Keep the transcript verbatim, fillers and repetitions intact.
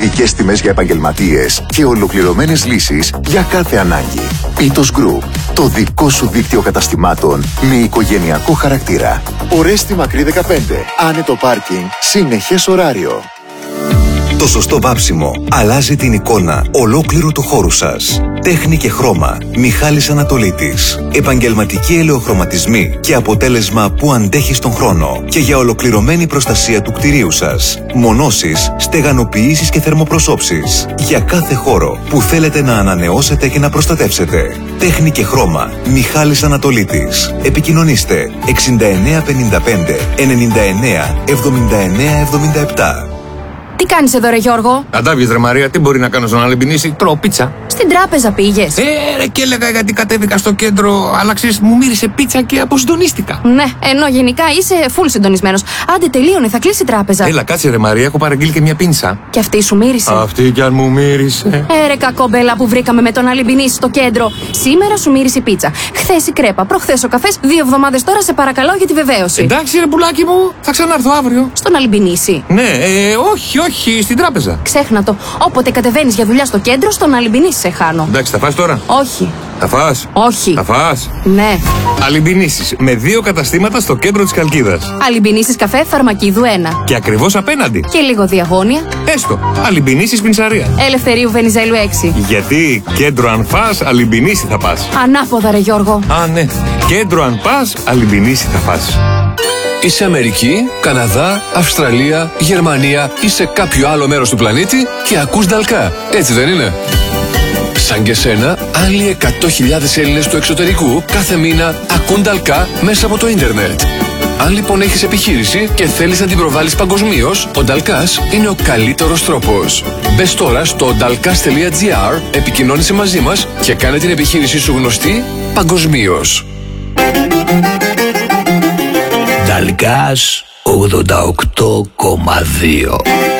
ειδικές τιμές για επαγγελματίες και ολοκληρωμένες λύσεις για κάθε ανάγκη. Πίτος Group, το δικό σου δίκτυο καταστημάτων με οικογενειακό χαρακτήρα. Ορέστη Μακρύ δεκαπέντε, άνετο πάρκινγκ, συνεχές ωράριο. Το σωστό βάψιμο αλλάζει την εικόνα ολόκληρου του χώρου σας. Τέχνη και χρώμα. Μιχάλης Ανατολίτης. Επαγγελματικοί ελαιοχρωματισμοί και αποτέλεσμα που αντέχει στον χρόνο. Και για ολοκληρωμένη προστασία του κτηρίου σας. Μονώσεις, στεγανοποιήσεις και θερμοπροσώψεις. Για κάθε χώρο που θέλετε να ανανεώσετε και να προστατεύσετε. Τέχνη και χρώμα. Μιχάλης Ανατολίτης. Επικοινωνήστε εξήντα εννέα πενήντα πέντε ενενήντα εννέα εβδομήντα εννέα εβδομήντα επτά. Τι κάνεις εδώ, ρε Γιώργο? Αντάβιες, ρε Μαρία, τι μπορεί να κάνω στον Αλεμπινίση? Τρώω πίτσα. Στην τράπεζα πήγες? Ε, ρε, και έλεγα γιατί κατέβηκα στο κέντρο, αλλά ξέρεις, μου μύρισε πίτσα και αποσυντονίστηκα. Ναι, ενώ γενικά είσαι full συντονισμένος. Άντε, τελείωνε, θα κλείσει η τράπεζα. Έλα, κάτσε, ρε Μαρία, έχω παραγγείλει και μια πίνσα. Και αυτή σου μύρισε? Αυτή κι αν μου μύρισε. Ε, ρε κακόμπελα που βρήκαμε με τον Αλεμπινίση στο κέντρο. Σήμερα σου μύρισε η πίτσα. Χθες η κρέπα, προχθές ο καφές, δύο εβδομάδες τώρα σε παρακαλώ για τη βεβαίωση. Εντάξει, ρε πουλάκι μου, θα ξανάρθω αύριο. Στον Αλεμπινίση? Ναι, ε, όχι, όχι, στην τράπεζα. Ξέχνα το. Όποτε κατεβαίνεις για δουλειά στο κέντρο, στον Αλεμπινίση σε χάνω. Εντάξει, θα φας τώρα? Όχι. Θα φας? Όχι. Θα φας? Ναι. Αλεμπινίσεις με δύο καταστήματα στο κέντρο της Καλκίδας. Αλεμπινίσεις καφέ Φαρμακίδου ένα. Και ακριβώς απέναντι. Και λίγο διαγώνια. Έστω. Αλεμπινίσεις Πινσαρία. Ελευθερίου Βενιζέλου έξι. Γιατί κέντρο αν φας, Αλεμπινίση θα πας. Ανάποδα, ρε Γιώργο. Α, ναι. Κέντρο αν πας, Αλεμπινίση θα πας. Είσαι Αμερική, Καναδά, Αυστραλία, Γερμανία ή σε κάποιο άλλο μέρος του πλανήτη και ακούς Νταλκά. Έτσι δεν είναι? Σαν και σένα, άλλοι εκατό χιλιάδες Έλληνες του εξωτερικού κάθε μήνα ακούν Νταλκά μέσα από το ίντερνετ. Αν λοιπόν έχεις επιχείρηση και θέλεις να την προβάλλεις παγκοσμίως, ο Νταλκάς είναι ο καλύτερος τρόπος. Μπες τώρα στο dalkas τελεία gr, επικοινώνησε μαζί μας και κάνε την επιχείρησή σου γνωστή παγκοσμίως. Νταλκάς ογδόντα οκτώ κόμμα δύο.